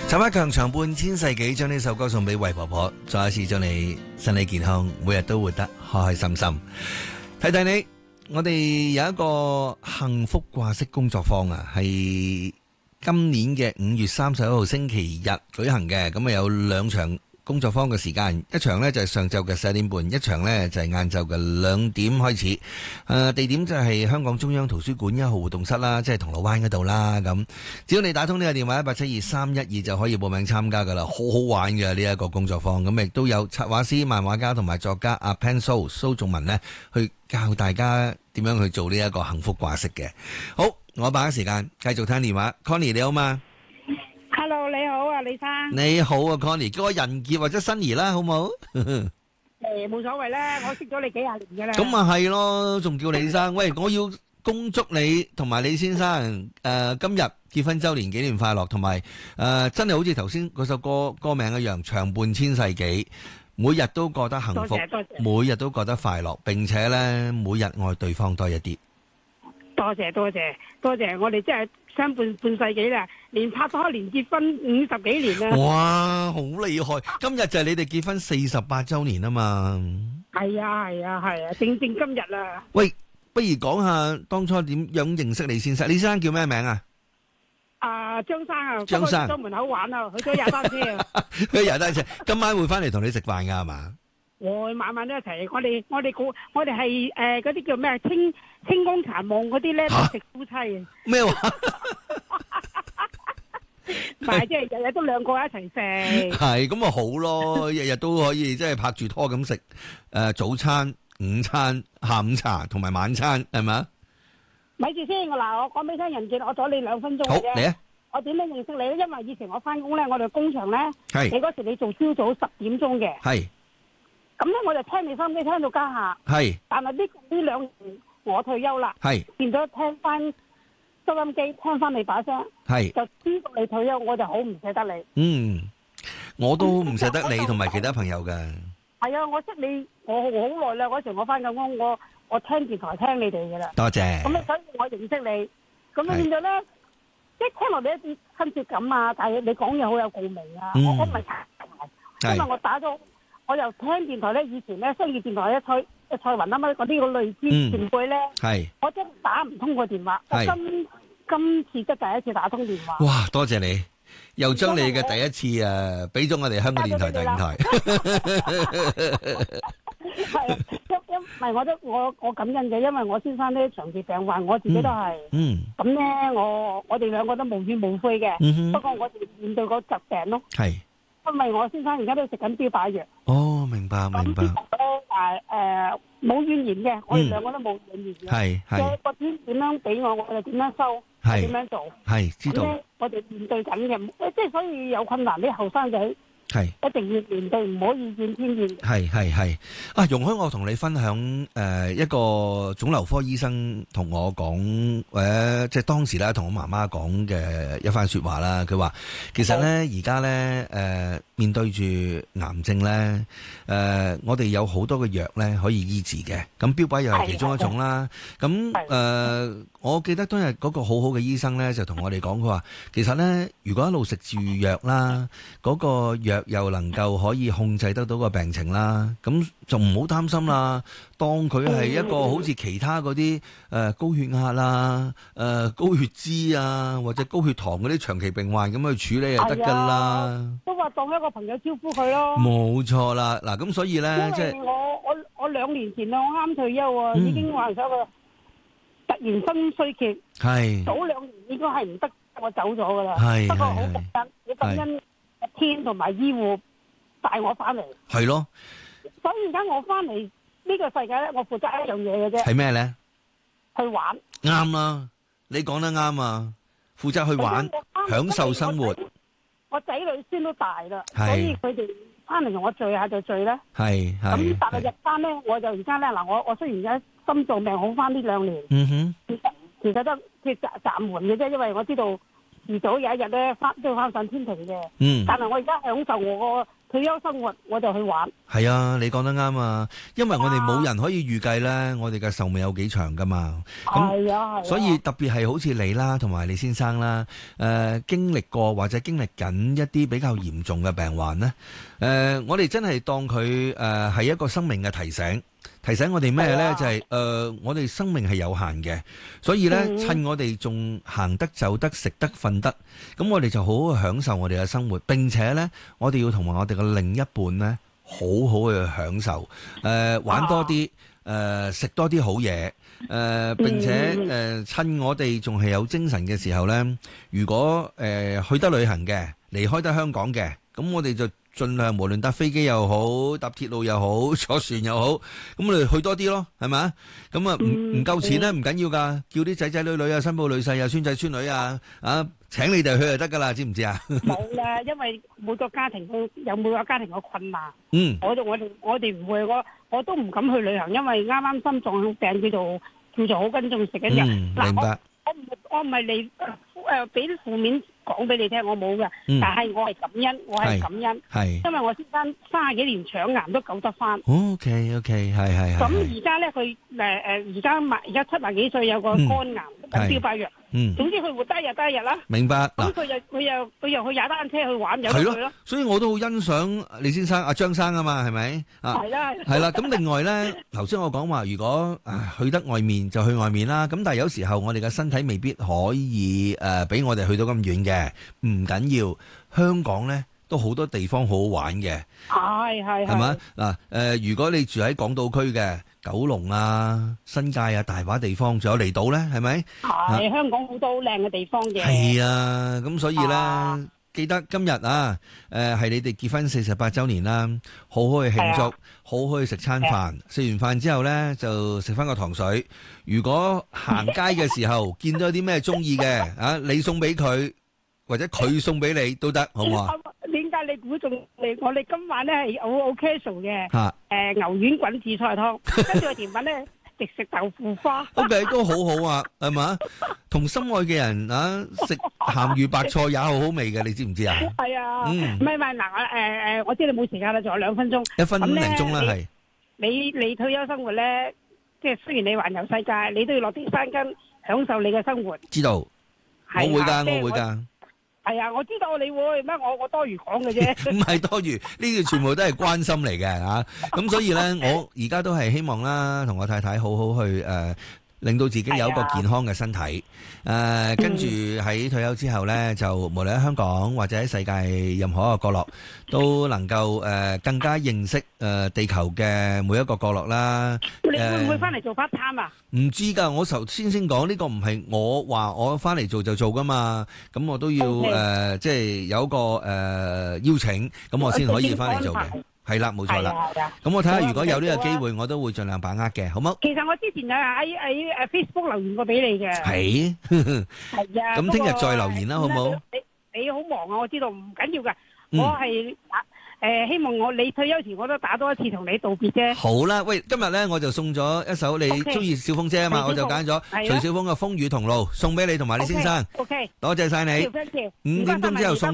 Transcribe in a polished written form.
陳百強長半千世紀，將呢首歌送俾魏婆婆，再一次祝你身體健康，每日都活得開開心心。提提你，我哋有一個幸福掛飾工作坊啊，係今年嘅5月31號星期日舉行嘅，咁啊有2場工作坊嘅時間，一場呢就係上晝嘅11點半，一場呢就係晏晝嘅2點開始。地點就係香港中央圖書館1號活動室啦，即係銅鑼灣嗰度啦。咁只要你打通呢個電話1872312就可以報名參加噶啦，好好玩嘅呢一個工作坊。咁亦都有插畫師、漫畫家同埋作家阿 Pen蘇仲文呢去教大家點樣去做呢一個幸福掛飾嘅。好，我把握時間繼續聽電話。Connie 你好嘛 ？Hello， 你好啊，李生。 你好啊 ，Connie， 叫我仁傑或者新怡啦，好唔好？ 冇所謂啦，我識咗你幾廿年噶啦。 咁啊係咯，仲叫李生。喂，我要恭祝你同埋李先生今日結婚周年紀念快樂，同埋真係好似頭先嗰首歌名一樣，長半千世紀，每日都過得幸福， 多謝每日都過得快樂，並且咧每日愛對方多一啲。 多謝，我哋真係相半世紀啦，連拍拖連結婚50幾年啦。 哇，好厲害！今日就係你哋結婚48週年啊嘛。係啊，正今日啦。 喂，不如講下當初點樣認識李先生？李先生叫咩名啊？ 張生啊， 張生喺門口玩啊，去咗踩單車啊。 去踩單車，今晚會翻嚟同你食飯噶係嘛？ 我晚晚都一齊，我哋係嗰啲叫咩清宮殘夢嗰啲咧，都食夫妻啊。咩話？唔係，即係日日都兩個一齊食。 係咁啊，好咯，日日都可以即係拍住拖咁食早餐、午餐、下午茶同埋晚餐，係咪？ 咪住先，我講俾聽仁傑，我阻你2分鐘嘅啫。 好，嚟啊！ 我點樣認識你咧？因為以前我翻工咧，我哋工場咧， 你嗰時你做朝早10點鐘嘅。係。咁咧我就聽你收音機聽到家下，係，但係呢2年我退休啦，係，變咗聽翻收音機，聽翻你把聲，係，就知道你退休，我就好唔捨得你。 我都唔捨得你同埋其他朋友㗎。 係啊，我識你我好耐啦，嗰時我翻緊工，我聽電台聽你哋㗎啦。多謝。咁啊，所以我認識你，咁啊變咗咧，即係聽落你一啲親切感啊，但係你講嘢好有共鳴啊，我唔係因為我打咗。我又聽電台咧，以前咧商業電台蔡雲啊嘛，嗰啲個類似前輩咧，我真係打唔通個電話。我今次即係第一次打通電話。哇！多謝你，又將你嘅第一次俾咗我哋香港電台第5台。係啊，因為我感恩嘅，因為我先生咧長期病患，我自己都係。咁咧，我哋2個都無怨無悔嘅。不過我哋面對個疾病咯。係。因為我先生而家都食緊標靶藥。哦，明白。咁冇怨言嘅，我哋2個都冇怨言嘅。係。個錢點樣俾我就點樣收，點樣做。係，知道。咁我哋面對緊嘅，即係所以有困難啲後生仔。係一定要面對，唔可以怨天怨。係啊，容許我同你分享一個腫瘤科醫生同我講，即係當時咧同我媽媽講嘅一番說話啦。佢話其實咧而家咧面對住癌症咧，我哋有好多嘅藥咧可以醫治嘅。咁標靶藥係其中一種啦。咁我記得當日嗰個好好嘅醫生咧就同我哋講，佢話其實咧如果一路食住藥啦，嗰個藥又能夠可以控制得到個病情啦，咁就唔好擔心啦。當佢係一個好似其他嗰啲高血壓啦、高血脂啊或者高血糖嗰啲長期病患咁去處理就得㗎啦。都話當一個朋友招呼佢咯。冇錯啦，嗱咁所以咧，即係我2年前啊，我啱退休啊，已經患咗個突然心衰竭。係早2年應該係唔得，我走咗㗎啦。係不過好感恩天同埋醫護帶我翻嚟，係咯。所以而家我翻嚟呢個世界咧，我負責一樣嘢嘅啫。係咩咧？去玩。啱啦，你講得啱啊！負責去玩，享受生活。我仔女孫都大啦，所以佢哋翻嚟同我聚下就聚啦。係咁，但係日翻咧，我就而家咧嗱，我雖然而家心臟病好翻呢2年，其實都即係暫緩嘅啫，因為我知道。遲早有一日咧，都要翻上天庭嘅。但係我而家享受我個退休生活我就去玩。 係啊，你講得啱啊，因為我哋冇人可以預計咧，我哋嘅壽命有幾長噶嘛。 係啊， 所以特別係好似你啦，同埋李先生啦，經歷過或者經歷緊一啲比較嚴重嘅病患咧，我哋真係當佢係一個生命嘅提醒。提醒我哋咩呢？就係我哋生命係有限嘅，所以呢，趁我哋仲行得、走得、食得、瞓得，咁我哋就好好享受我哋嘅生活。並且呢，我哋要同埋我哋嘅另一半呢，好好去享受，玩多啲，食多啲好嘢，並且趁我哋仲係有精神嘅時候呢，如果去得旅行嘅，離開得香港嘅，咁我哋就盡量無論搭飛機又好，搭鐵路又好，坐船又好，咁我哋去多啲咯，係咪？咁啊唔夠錢咧唔緊要噶，叫啲仔仔女女啊、新抱女婿啊、孫仔孫女啊，請你哋去就得噶啦，知唔知啊？ 冇啦，因為每個家庭都有每個家庭嘅困難。我哋唔會，我都唔敢去旅行，因為啱啱心臟病叫做好跟重食緊藥。 明白。 我唔係嚟俾啲負面講俾你聽，我冇嘅。但係我係感恩，因為我先生30幾年腸癌都救得翻。 OK， 係。 咁而家咧，佢而家70幾歲，有個肝癌，咁標靶藥。總之佢活得一日啦。明白。咁佢又去踩單車去玩，有得去咯。 所以我都好欣賞李先生、阿張生啊嘛，係咪？係啦。係啦。咁另外咧，頭先我講話，如果去得外面就去外面啦。咁但係有時候我哋嘅身體未必可以俾我哋去到咁遠嘅，唔緊要。香港咧都好多地方好好玩嘅。係嘛？嗱，如果你住喺港島區嘅。九龍啊、新界啊，大把地方，仲有離島咧，係咪？係香港好多好靚嘅地方嘅。係啊，咁所以咧，記得今日啊，係你哋結婚48週年啦，好好去慶祝，好好去食餐飯。食完飯之後咧，就食翻個糖水。如果行街嘅時候見到有啲咩中意嘅，你送俾佢，或者佢送俾你都得，好唔好啊？點解你估中嚟？我哋今晚咧係好 casual 嘅，牛丸滾紫菜湯，跟住個甜品咧食豆腐花。OK， 都好好啊，係嘛？同心愛嘅人食鹹魚白菜也好好味嘅，你知唔知啊？係啊，唔係嗱，我知你冇時間啦，仲有2分鐘，1分零鐘啦，係。你退休生活咧，即係雖然你環遊世界，你都要落地生根，享受你嘅生活。知道，我會㗎。係啊，我知道你會咩？我多餘講嘅啫，唔係多餘，呢啲全部都係關心嚟嘅嚇。咁所以咧，我而家都係希望啦，同我太太好好去令到自己有一個健康嘅身體。跟住喺退休之後咧，就無論喺香港或者喺世界任何一個角落，都能夠更加認識地球嘅每一個角落啦。你會唔會翻嚟做 part time 啊？唔知㗎，我頭先講呢個唔係我話我翻嚟做就做㗎嘛。咁我都要即係有一個邀請，咁我先可以翻嚟做嘅。係啦，冇錯啦。咁我睇下，如果有呢個機會，我都會盡量把握嘅，好冇？其實我之前喺Facebook 留言過俾你嘅。係。係啊。咁聽日再留言啦，好冇？你好忙啊，我知道，唔緊要噶。我係希望你退休前我都打多一次同你道別啫。好啦，喂，今日咧我就送咗一首你中意小鳳姐啊嘛，我就揀咗徐小鳳嘅《風雨同路》送俾你同埋李先生。OK。多謝晒你。5點鐘之後送。